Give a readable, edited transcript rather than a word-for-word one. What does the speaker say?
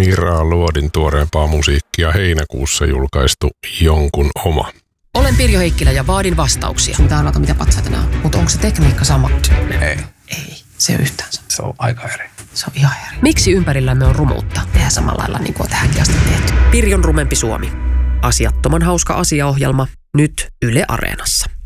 Mira Luodin tuoreempaa musiikkia heinäkuussa julkaistu Jonkun oma. Olen Pirjo Heikkilä ja vaadin vastauksia. Mitä on mitä patsaita nämä on. Mutta onko se tekniikka sama? Ei. Ei, se on yhtään sama. Se on aika eri. Se on ihan eri. Miksi ympärillämme on rumuutta? Tehdään samalla lailla niin kuin on tähänkin asti tehty. Pirjon rumempi Suomi. Asiattoman hauska asiaohjelma. Nyt Yle Areenassa.